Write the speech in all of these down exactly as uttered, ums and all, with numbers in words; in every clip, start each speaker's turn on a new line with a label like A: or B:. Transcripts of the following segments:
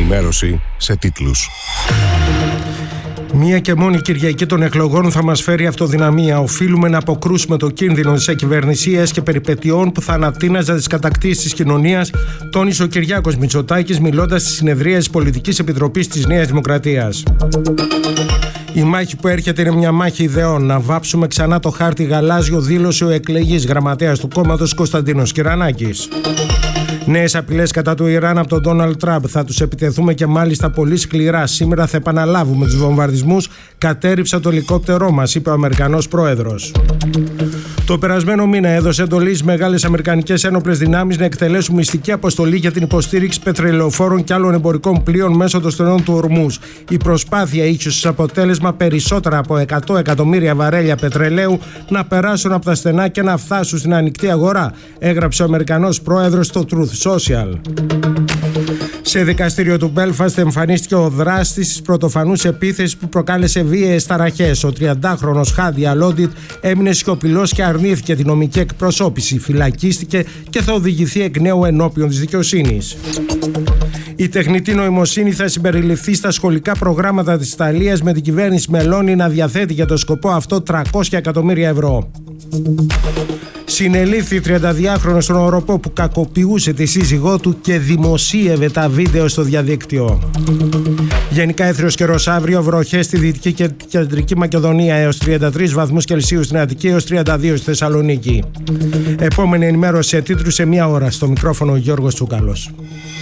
A: ενημέρωση σε τίτλους.
B: Μία και μόνη Κυριακή των εκλογών θα μας φέρει αυτοδυναμία. Οφείλουμε να αποκρούσουμε το κίνδυνο της εκυβερνησίας και περιπετειών που θα ανατείναζαν τις κατακτήσεις της κοινωνίας, τόνισε ο Κυριάκος Μητσοτάκης μιλώντας στη συνεδρία της Πολιτικής Επιτροπής της Νέας Δημοκρατίας. Η μάχη που έρχεται είναι μια μάχη ιδεών. Να βάψουμε ξανά το χάρτη γαλάζιο, δήλωσε ο εκλεγής γραμματέας του κόμματος Κωνσταντίνος Κυρανάκης. Νέες απειλές κατά του Ιράν από τον Ντόναλντ Τραμπ. Θα τους επιτεθούμε και μάλιστα πολύ σκληρά. Σήμερα θα επαναλάβουμε τους βομβαρδισμούς. Κατέρριψα το ελικόπτερό μας, είπε ο Αμερικανός πρόεδρος. Το περασμένο μήνα έδωσε εντολή στις μεγάλες αμερικανικές ένοπλες δυνάμεις να εκτελέσουν μυστική αποστολή για την υποστήριξη πετρελαιοφόρων και άλλων εμπορικών πλοίων μέσω των στενών του Ορμούζ. Η προσπάθεια είχε ως αποτέλεσμα περισσότερα από εκατό εκατομμύρια βαρέλια πετρελαίου να περάσουν από τα στενά και να φτάσουν στην ανοιχτή αγορά, έγραψε ο Αμερικανός πρόεδρος στο Truth Social. Σε δικαστήριο του Μπέλφαστ εμφανίστηκε ο δράστης της πρωτοφανούς επίθεσης που προκάλεσε βίαιες ταραχές. Ο τριαντάχρονος Χάντι Αλόντιτ έμεινε σιωπηλός και αρνήθηκε τη νομική εκπροσώπηση. Φυλακίστηκε και θα οδηγηθεί εκ νέου ενώπιον της δικαιοσύνης. Η τεχνητή νοημοσύνη θα συμπεριληφθεί στα σχολικά προγράμματα της Ιταλίας, με την κυβέρνηση Μελώνη να διαθέτει για το σκοπό αυτό τριακόσια εκατομμύρια ευρώ. Συνελήφθη τριανταδυάχρονος στον Οροπό που κακοποιούσε τη σύζυγό του και δημοσίευε τα βίντεο στο διαδίκτυο. Γενικά έθριος καιρός αύριο, βροχές στη Δυτική και Κεντρική Μακεδονία έως τριάντα τρεις βαθμούς Κελσίου, στην Αττική έως τριάντα δύο στη Θεσσαλονίκη. Επόμενη ενημέρωση σε τίτλους σε μία ώρα. Στο μικρόφωνο ο Γιώργος Τσούκαλος.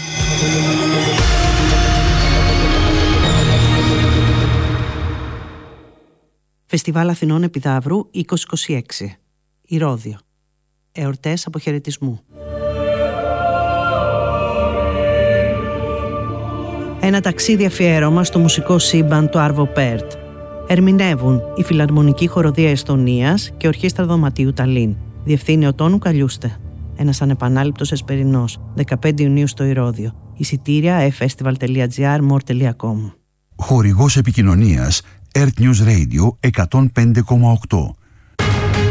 C: Φεστιβάλ Αθηνών Επιδαύρου είκοσι είκοσι έξι. Ηρώδειο. Εορτές αποχαιρετισμού. Ένα ταξίδι αφιέρωμα στο μουσικό σύμπαν του Άρβο Πέρτ. Ερμηνεύουν η Φιλαρμονική Χοροδία Εστονίας και Ορχήστρα Δωματίου Ταλίν. Διευθύνει ο Τόνου Καλιούστε. Ένας ανεπανάληπτος εσπερινός, δεκαπέντε Ιουνίου στο Ηρώδειο. Εισιτήρια εφ φεστιβάλ τελεία τζι άρ, μορ τελεία κομ.
D: Χορηγός επικοινωνίας Earth News Radio εκατόν πέντε κόμμα οκτώ.